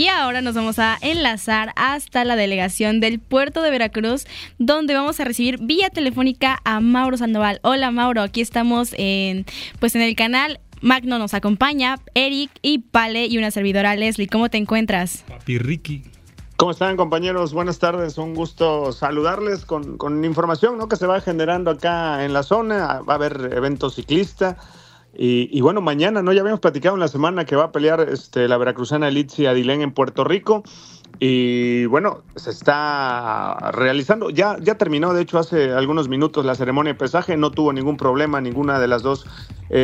Y ahora nos vamos a enlazar hasta la delegación del puerto de Veracruz, donde vamos a recibir vía telefónica a Mauro Sandoval. Hola Mauro, aquí estamos en el canal. Magno nos acompaña, Eric y Pale y una servidora Leslie. ¿Cómo te encuentras? Papi Ricky. ¿Cómo están, compañeros? Buenas tardes, un gusto saludarles con información, ¿no?, que se va generando acá en la zona. Va a haber evento ciclista y bueno, mañana, ¿no?, ya habíamos platicado en la semana que va a pelear la veracruzana Litzy Adilén en Puerto Rico y bueno, se está realizando, ya terminó de hecho hace algunos minutos la ceremonia de pesaje, no tuvo ningún problema ninguna de las dos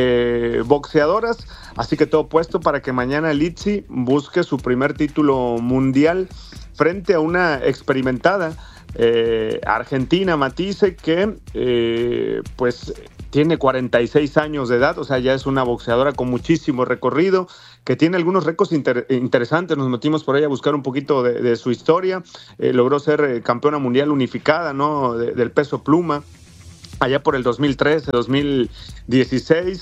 boxeadoras, así que todo puesto para que mañana Litzy busque su primer título mundial frente a una experimentada argentina, Matisse, que pues tiene 46 años de edad, o sea, ya es una boxeadora con muchísimo recorrido, que tiene algunos récords interesantes. Nos metimos por ahí a buscar un poquito de su historia. Logró ser campeona mundial unificada, ¿no?, del peso pluma, allá por el 2013, 2016.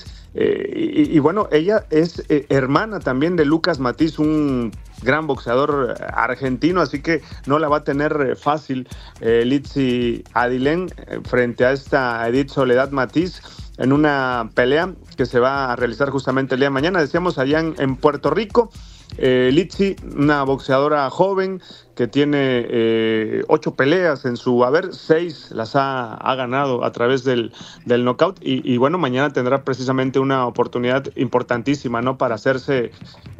Y bueno, ella es hermana también de Lucas Matiz, un gran boxeador argentino, así que no la va a tener fácil Litzy Adilén frente a esta Edith Soledad Matiz en una pelea que se va a realizar justamente el día de mañana, decíamos, allá en Puerto Rico. Litzy, una boxeadora joven que tiene 8 peleas en su haber, 6 las ha ganado a través del knockout y bueno, mañana tendrá precisamente una oportunidad importantísima, ¿no?, para hacerse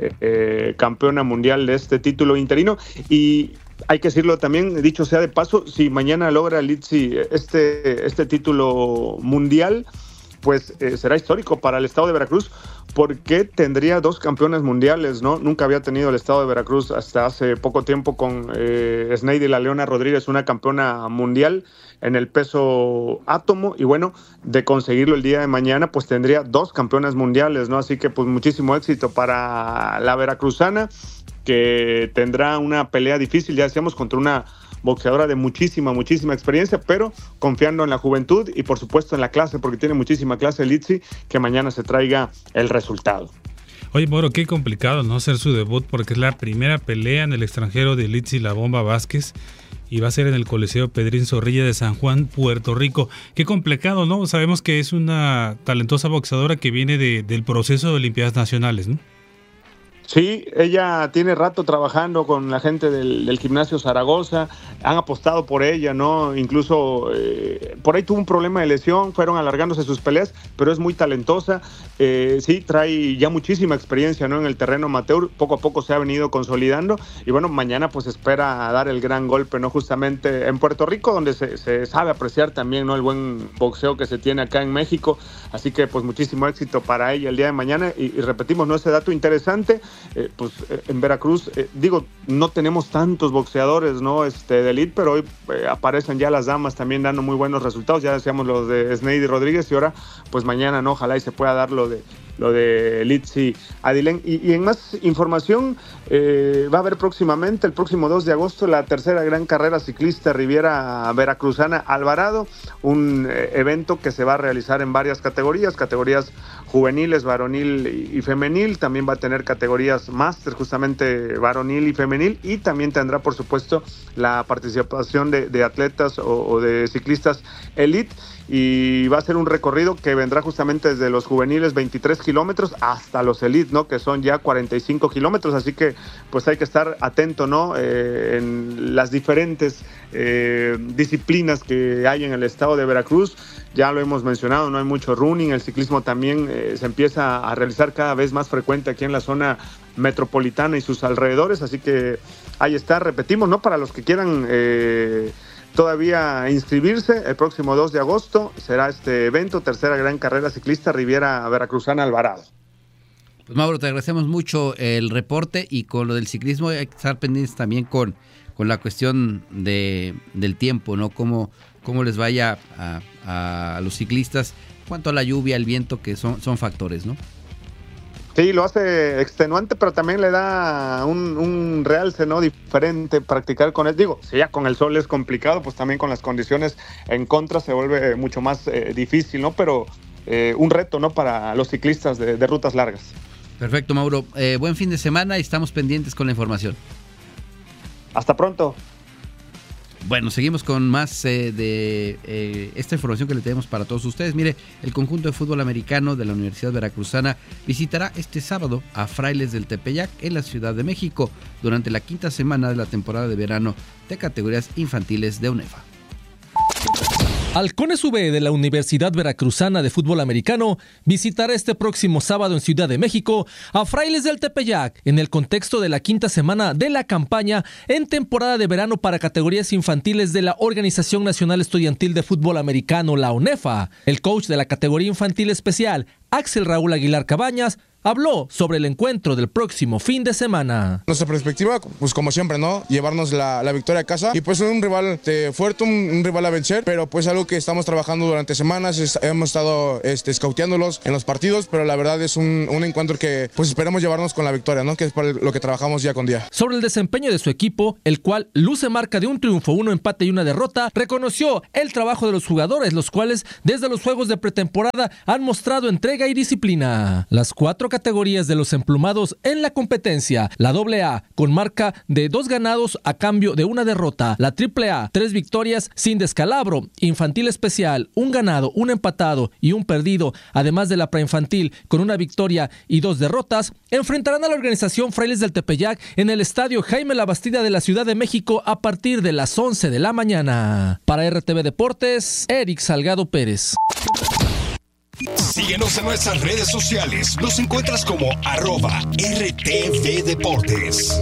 campeona mundial de este título interino. Y hay que decirlo también, dicho sea de paso, si mañana logra Litzy este título mundial, pues será histórico para el estado de Veracruz, porque tendría 2 campeonas mundiales, ¿no? Nunca había tenido el estado de Veracruz hasta hace poco tiempo con Sneidy La Leona Rodríguez, una campeona mundial en el peso átomo, y bueno, de conseguirlo el día de mañana, pues tendría 2 campeonas mundiales, ¿no? Así que pues muchísimo éxito para la veracruzana, que tendrá una pelea difícil, ya decíamos, contra una boxeadora de muchísima experiencia, pero confiando en la juventud y por supuesto en la clase, porque tiene muchísima clase Litzy, que mañana se traiga el resultado. Oye, Moro, qué complicado, ¿no?, hacer su debut, porque es la primera pelea en el extranjero de Litzy La Bomba Vázquez y va a ser en el Coliseo Pedrín Zorrilla de San Juan, Puerto Rico. Qué complicado, ¿no? Sabemos que es una talentosa boxeadora que viene del proceso de Olimpiadas Nacionales, ¿no? Sí, ella tiene rato trabajando con la gente del Gimnasio Zaragoza, han apostado por ella, ¿no? Incluso por ahí tuvo un problema de lesión, fueron alargándose sus peleas, pero es muy talentosa, sí, trae ya muchísima experiencia, ¿no?, en el terreno amateur, poco a poco se ha venido consolidando y bueno, mañana pues espera dar el gran golpe, ¿no?, justamente en Puerto Rico, donde se sabe apreciar también, ¿no?, el buen boxeo que se tiene acá en México, así que pues muchísimo éxito para ella el día de mañana y repetimos, ¿no?, ese dato interesante. En Veracruz, no tenemos tantos boxeadores, ¿no?, de elite, pero hoy aparecen ya las damas también dando muy buenos resultados. Ya decíamos los de Sneidy Rodríguez y ahora, pues mañana, ¿no?, ojalá y se pueda dar lo de Litzy Adilén. Y en más información, va a haber próximamente, el próximo 2 de agosto, la tercera gran carrera ciclista Riviera Veracruzana Alvarado, un evento que se va a realizar en varias categorías juveniles, varonil y femenil. También va a tener categorías máster, justamente varonil y femenil, y también tendrá, por supuesto, la participación de atletas o de ciclistas elite. Y va a ser un recorrido que vendrá justamente desde los juveniles 23 kilómetros hasta los elite, ¿no?, que son ya 45 kilómetros, así que pues hay que estar atento, ¿no?, en las diferentes disciplinas que hay en el estado de Veracruz. Ya lo hemos mencionado, no hay mucho running, el ciclismo también se empieza a realizar cada vez más frecuente aquí en la zona metropolitana y sus alrededores, así que ahí está, repetimos, ¿no?, para los que quieran todavía inscribirse, el próximo 2 de agosto será este evento, tercera gran carrera ciclista Riviera Veracruzana Alvarado. Pues Mauro, te agradecemos mucho el reporte, y con lo del ciclismo hay que estar pendientes también con la cuestión del tiempo, ¿no? Cómo les vaya a los ciclistas, cuanto a la lluvia, el viento, que son factores, ¿no? Sí, lo hace extenuante, pero también le da un realce, ¿no?, diferente practicar con él. Si ya con el sol es complicado, pues también con las condiciones en contra se vuelve mucho más difícil, ¿no? Pero un reto, ¿no?, para los ciclistas de rutas largas. Perfecto, Mauro. Buen fin de semana y estamos pendientes con la información. Hasta pronto. Bueno, seguimos con más de esta información que le tenemos para todos ustedes. Mire, el conjunto de fútbol americano de la Universidad Veracruzana visitará este sábado a Frailes del Tepeyac en la Ciudad de México durante la quinta semana de la temporada de verano de categorías infantiles de UNEFA. Halcones V de la Universidad Veracruzana de Fútbol Americano visitará este próximo sábado en Ciudad de México a Frailes del Tepeyac en el contexto de la quinta semana de la campaña en temporada de verano para categorías infantiles de la Organización Nacional Estudiantil de Fútbol Americano, la UNEFA. El coach de la categoría infantil especial, Axel Raúl Aguilar Cabañas, habló sobre el encuentro del próximo fin de semana. Nuestra perspectiva, pues como siempre, ¿no? Llevarnos la victoria a casa y pues un rival fuerte, un rival a vencer, pero pues algo que estamos trabajando durante semanas, hemos estado scouteándolos en los partidos, pero la verdad es un encuentro que pues esperamos llevarnos con la victoria, ¿no? Que es por lo que trabajamos día con día. Sobre el desempeño de su equipo, el cual luce marca de un triunfo, 1 empate y 1 derrota, reconoció el trabajo de los jugadores, los cuales desde los juegos de pretemporada han mostrado entrega y disciplina. Las 4 categorías de los emplumados en la competencia: la AA con marca de 2 ganados a cambio de 1 derrota, la AAA 3 victorias sin descalabro, infantil especial 1 ganado, 1 empatado y 1 perdido, además de la preinfantil con 1 victoria y 2 derrotas, enfrentarán a la organización Frailes del Tepeyac en el estadio Jaime Labastida de la Ciudad de México a partir de las 11 de la mañana. Para RTV Deportes, Eric Salgado Pérez. Síguenos en nuestras redes sociales. Nos encuentras como @RTV Deportes.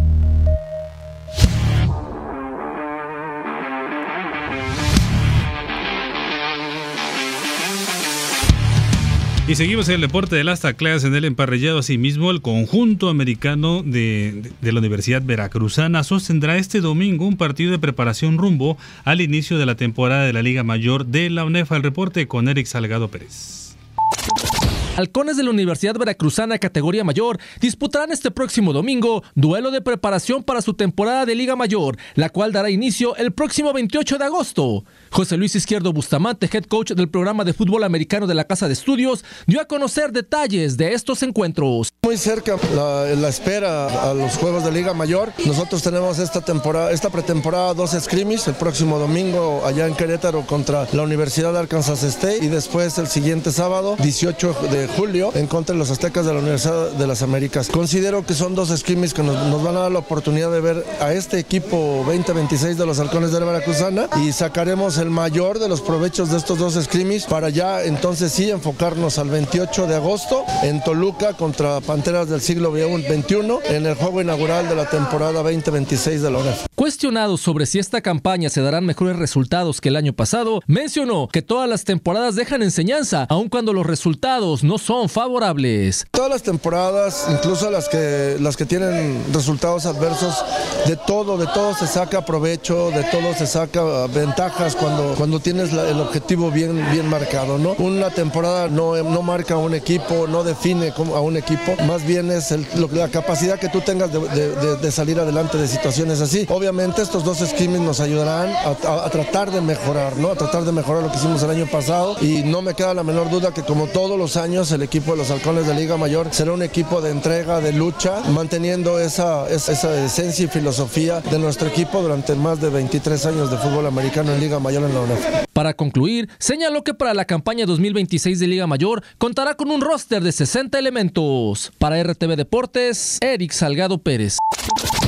Y seguimos en el deporte de las tacleas en el emparrillado. Asimismo, el conjunto americano de la Universidad Veracruzana sostendrá este domingo un partido de preparación rumbo al inicio de la temporada de la Liga Mayor de la UNEFA. El reporte con Eric Salgado Pérez. Halcones de la Universidad Veracruzana categoría mayor disputarán este próximo domingo duelo de preparación para su temporada de Liga Mayor, la cual dará inicio el próximo 28 de agosto. José Luis Izquierdo Bustamante, head coach del programa de fútbol americano de la Casa de Estudios, dio a conocer detalles de estos encuentros. Muy cerca la espera a los juegos de Liga Mayor. Nosotros tenemos esta pretemporada 2 scrimmage el próximo domingo allá en Querétaro contra la Universidad de Arkansas State y después el siguiente sábado 18 de julio en contra de los Aztecas de la Universidad de las Américas. Considero que son 2 scrimmage que nos van a dar la oportunidad de ver a este equipo 2026 de los Halcones de la Veracruzana y sacaremos el mayor de los provechos de estos 2 scrimmage para ya entonces sí enfocarnos al 28 de agosto en Toluca contra Panteras del siglo XXI en el juego inaugural de la temporada 2026 de la UNEFA. Cuestionado sobre si esta campaña se darán mejores resultados que el año pasado, mencionó que todas las temporadas dejan enseñanza, aun cuando los resultados no son favorables. Todas las temporadas, incluso las que tienen resultados adversos, de todo se saca provecho, de todo se saca ventajas cuando tienes el objetivo bien marcado, ¿no? Una temporada no marca a un equipo, no define a un equipo, más bien es la capacidad que tú tengas de salir adelante de situaciones así. Obviamente estos 2 scrimmage nos ayudarán a tratar de mejorar, ¿no? A tratar de mejorar lo que hicimos el año pasado y no me queda la menor duda que como todos los años el equipo de los Halcones de Liga Mayor será un equipo de entrega, de lucha, manteniendo esa esencia y filosofía de nuestro equipo durante más de 23 años de fútbol americano en Liga Mayor en la UNEFA. Para concluir, señaló que para la campaña 2026 de Liga Mayor contará con un roster de 60 elementos. Para RTV Deportes, Eric Salgado Pérez.